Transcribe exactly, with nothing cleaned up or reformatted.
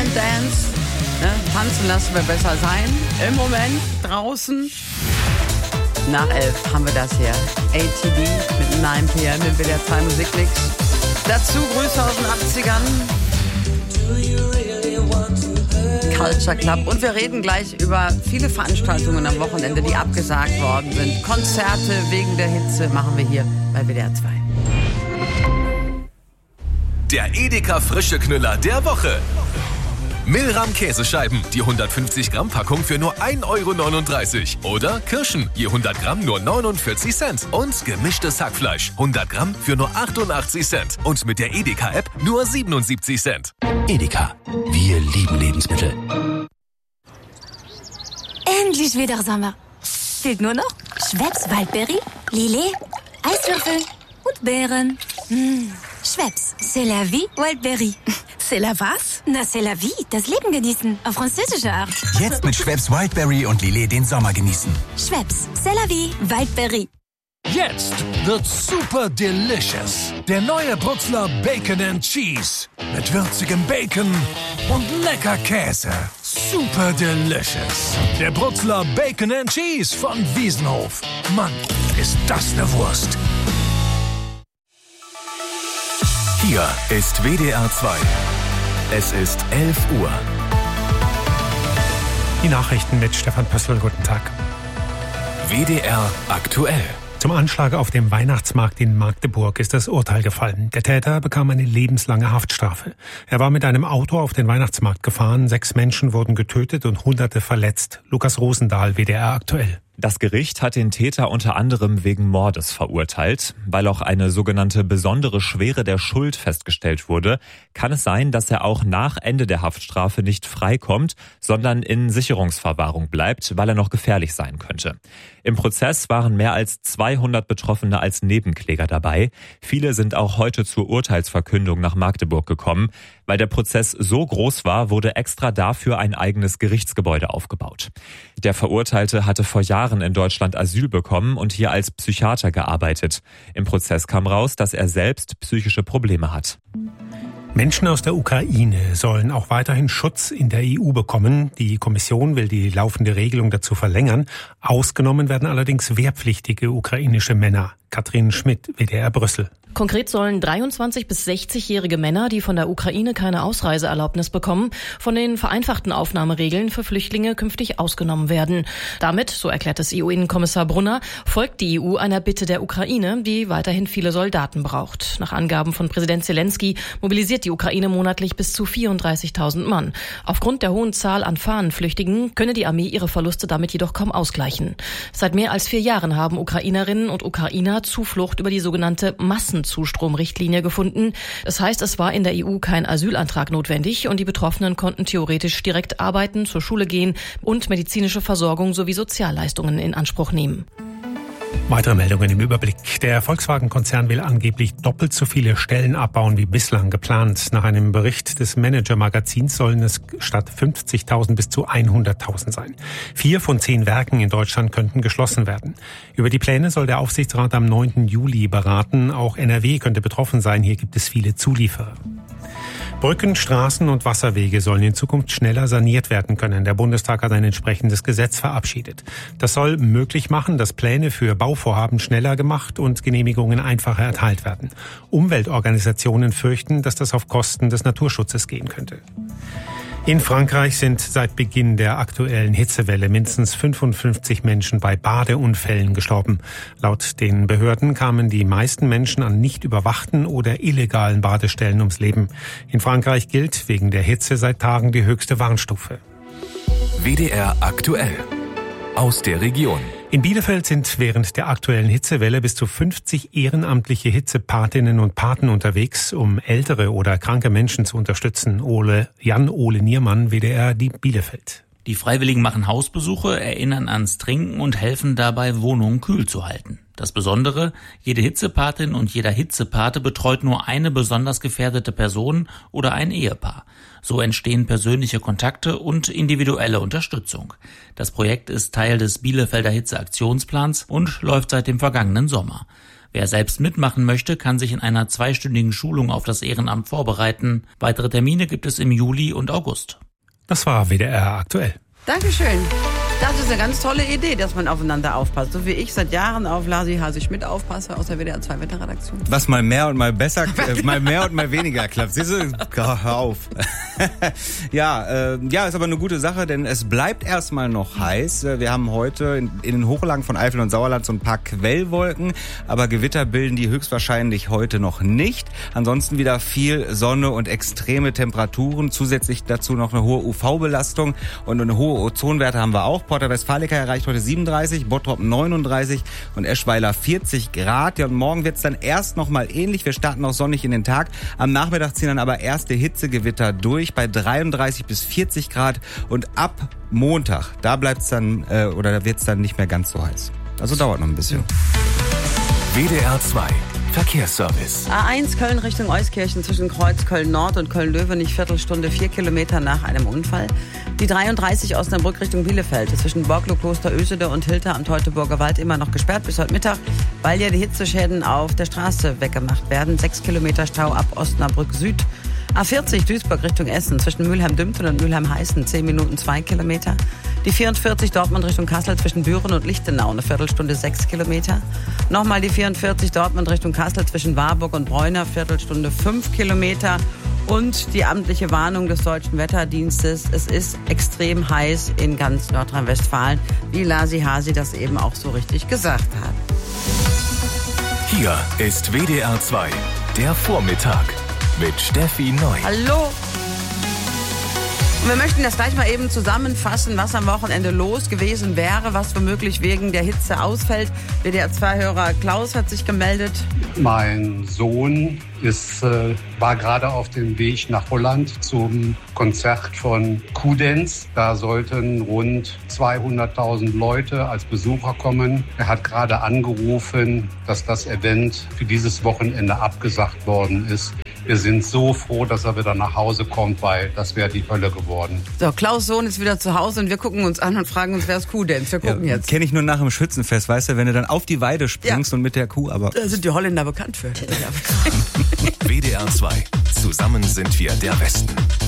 Line Dance. Ne? Tanzen lassen wir besser sein. Im Moment draußen. Nach elf haben wir das hier. A T B mit neun P M im W D R zwei Musikmix. Dazu Grüße aus den achtzigern. Culture Club. Und wir reden gleich über viele Veranstaltungen am Wochenende, die abgesagt worden sind. Konzerte wegen der Hitze machen wir hier bei W D R zwei. Der Edeka frische Knüller der Woche. Milram Käsescheiben, die hundertfünfzig Gramm Packung für nur ein Euro neununddreißig. Oder Kirschen, je hundert Gramm nur neunundvierzig Cent. Und gemischtes Hackfleisch, hundert Gramm für nur achtundachtzig Cent. Und mit der Edeka-App nur siebenundsiebzig Cent. Edeka, wir lieben Lebensmittel. Endlich wieder Sommer. Fehlt nur noch Schweppes Waldbeere, Lillet, Eiswürfel und Beeren. Mmh. Schweppes, c'est la vie, Wildberry. C'est la was? Na, c'est la vie, das Leben genießen, auf französische Art. Jetzt mit Schweppes Wildberry und Lillet den Sommer genießen. Schweppes, c'est la vie, Wildberry. Jetzt wird super delicious. Der neue Brutzler Bacon and Cheese. Mit würzigem Bacon und lecker Käse. Super delicious. Der Brutzler Bacon and Cheese von Wiesenhof. Mann, ist das eine Wurst. Hier ist W D R zwei. Es ist elf Uhr. Die Nachrichten mit Stefan Pössl. Guten Tag. W D R aktuell. Zum Anschlag auf dem Weihnachtsmarkt in Magdeburg ist das Urteil gefallen. Der Täter bekam eine lebenslange Haftstrafe. Er war mit einem Auto auf den Weihnachtsmarkt gefahren. Sechs Menschen wurden getötet und Hunderte verletzt. Lukas Rosendahl, W D R aktuell. Das Gericht hat den Täter unter anderem wegen Mordes verurteilt. Weil auch eine sogenannte besondere Schwere der Schuld festgestellt wurde, kann es sein, dass er auch nach Ende der Haftstrafe nicht freikommt, sondern in Sicherungsverwahrung bleibt, weil er noch gefährlich sein könnte. Im Prozess waren mehr als zweihundert Betroffene als Nebenkläger dabei. Viele sind auch heute zur Urteilsverkündung nach Magdeburg gekommen. Weil der Prozess so groß war, wurde extra dafür ein eigenes Gerichtsgebäude aufgebaut. Der Verurteilte hatte vor Jahren in Deutschland Asyl bekommen und hier als Psychiater gearbeitet. Im Prozess kam raus, dass er selbst psychische Probleme hat. Menschen aus der Ukraine sollen auch weiterhin Schutz in der E U bekommen. Die Kommission will die laufende Regelung dazu verlängern. Ausgenommen werden allerdings wehrpflichtige ukrainische Männer. Katrin Schmidt, W D R Brüssel. Konkret sollen dreiundzwanzig- bis sechzigjährige Männer, die von der Ukraine keine Ausreiseerlaubnis bekommen, von den vereinfachten Aufnahmeregeln für Flüchtlinge künftig ausgenommen werden. Damit, so erklärt es E U-Innenkommissar Brunner, folgt die E U einer Bitte der Ukraine, die weiterhin viele Soldaten braucht. Nach Angaben von Präsident Zelensky mobilisiert die Ukraine monatlich bis zu vierunddreißigtausend Mann. Aufgrund der hohen Zahl an Fahnenflüchtigen könne die Armee ihre Verluste damit jedoch kaum ausgleichen. Seit mehr als vier Jahren haben Ukrainerinnen und Ukrainer Zuflucht über die sogenannte Massenzustromrichtlinie gefunden. Das heißt, es war in der E U kein Asylantrag notwendig und die Betroffenen konnten theoretisch direkt arbeiten, zur Schule gehen und medizinische Versorgung sowie Sozialleistungen in Anspruch nehmen. Weitere Meldungen im Überblick. Der Volkswagen-Konzern will angeblich doppelt so viele Stellen abbauen wie bislang geplant. Nach einem Bericht des Manager-Magazins sollen es statt fünfzigtausend bis zu hunderttausend sein. Vier von zehn Werken in Deutschland könnten geschlossen werden. Über die Pläne soll der Aufsichtsrat am neunten Juli beraten. Auch N R W könnte betroffen sein. Hier gibt es viele Zulieferer. Brücken, Straßen und Wasserwege sollen in Zukunft schneller saniert werden können. Der Bundestag hat ein entsprechendes Gesetz verabschiedet. Das soll möglich machen, dass Pläne für Bauvorhaben schneller gemacht und Genehmigungen einfacher erteilt werden. Umweltorganisationen fürchten, dass das auf Kosten des Naturschutzes gehen könnte. In Frankreich sind seit Beginn der aktuellen Hitzewelle mindestens fünfundfünfzig Menschen bei Badeunfällen gestorben. Laut den Behörden kamen die meisten Menschen an nicht überwachten oder illegalen Badestellen ums Leben. In Frankreich gilt wegen der Hitze seit Tagen die höchste Warnstufe. W D R aktuell. Aus der Region. In Bielefeld sind während der aktuellen Hitzewelle bis zu fünfzig ehrenamtliche Hitzepatinnen und Paten unterwegs, um ältere oder kranke Menschen zu unterstützen. Ole, Jan-Ole Niermann, W D R, die Bielefeld. Die Freiwilligen machen Hausbesuche, erinnern ans Trinken und helfen dabei, Wohnungen kühl zu halten. Das Besondere, jede Hitzepatin und jeder Hitzepate betreut nur eine besonders gefährdete Person oder ein Ehepaar. So entstehen persönliche Kontakte und individuelle Unterstützung. Das Projekt ist Teil des Bielefelder Hitzeaktionsplans und läuft seit dem vergangenen Sommer. Wer selbst mitmachen möchte, kann sich in einer zweistündigen Schulung auf das Ehrenamt vorbereiten. Weitere Termine gibt es im Juli und August. Das war W D R aktuell. Dankeschön. Das ist eine ganz tolle Idee, dass man aufeinander aufpasst. So wie ich seit Jahren auf Lasi Hasi Schmidt aufpasse aus der W D R zwei Wetterredaktion. Was mal mehr und mal besser, äh, mal mehr und mal weniger klappt. Siehst du? Hör auf. ja, äh, ja, ist aber eine gute Sache, denn es bleibt erstmal noch heiß. Wir haben heute in, in den Hochlagen von Eifel und Sauerland so ein paar Quellwolken, aber Gewitter bilden die höchstwahrscheinlich heute noch nicht. Ansonsten wieder viel Sonne und extreme Temperaturen. Zusätzlich dazu noch eine hohe U V-Belastung und eine hohe Ozonwerte haben wir auch. Porta Westfalica erreicht heute siebenunddreißig, Bottrop neununddreißig und Eschweiler vierzig Grad. Ja, und morgen wird's dann erst noch mal ähnlich. Wir starten auch sonnig in den Tag. Am Nachmittag ziehen dann aber erste Hitzegewitter durch bei dreiunddreißig bis vierzig Grad. Und ab Montag, da bleibt's dann, äh, oder da wird's dann nicht mehr ganz so heiß. Also dauert noch ein bisschen. W D R zwei Verkehrsservice. A eins Köln Richtung Euskirchen zwischen Kreuz Köln-Nord und Köln-Löwenich, Viertelstunde, vier Kilometer nach einem Unfall. Die dreiunddreißig Osnabrück Richtung Bielefeld zwischen Borglo, Kloster Ösede und Hilter am Teutoburger Wald immer noch gesperrt bis heute Mittag, weil ja die Hitzeschäden auf der Straße weggemacht werden. Sechs Kilometer Stau ab Osnabrück Süd. A vierzig Duisburg Richtung Essen zwischen Mülheim-Dümten und Mülheim-Heißen, zehn Minuten, zwei Kilometer. Die vierundvierzig Dortmund Richtung Kassel zwischen Büren und Lichtenau, eine Viertelstunde, sechs Kilometer. Nochmal die vierundvierzig Dortmund Richtung Kassel zwischen Warburg und Bräuner, Viertelstunde, fünf Kilometer. Und die amtliche Warnung des Deutschen Wetterdienstes, es ist extrem heiß in ganz Nordrhein-Westfalen, wie Lasi Hasi das eben auch so richtig gesagt hat. Hier ist W D R zwei, der Vormittag mit Steffi Neu. Hallo! Und wir möchten das gleich mal eben zusammenfassen, was am Wochenende los gewesen wäre, was womöglich wegen der Hitze ausfällt. W D R zwei-Hörer Klaus hat sich gemeldet. Mein Sohn ist, äh, war gerade auf dem Weg nach Holland zum Konzert von Q-Dance. Da sollten rund zweihunderttausend Leute als Besucher kommen. Er hat gerade angerufen, dass das Event für dieses Wochenende abgesagt worden ist. Wir sind so froh, dass er wieder nach Hause kommt, weil das wäre die Hölle geworden. So, Klaus' Sohn ist wieder zu Hause und wir gucken uns an und fragen uns, wer ist Q-Dance? Wir gucken ja, jetzt. Kenne ich nur nach dem Schützenfest, weißt du, wenn du dann auf die Weide springst ja. und mit der Kuh, aber... Da sind die Holländer bekannt für. W D R zwei. Zusammen sind wir der Westen.